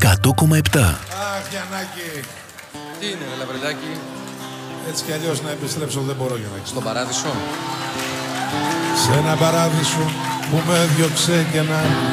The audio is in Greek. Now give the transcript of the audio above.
Αχ, Γιαννάκη. Τι είναι, Λαβρεντάκη? Έτσι κι αλλιώς να επιστρέψω δεν μπορώ, Γιαννάκη. Στον παράδεισο. Σε ένα παράδεισο που με διώξε και να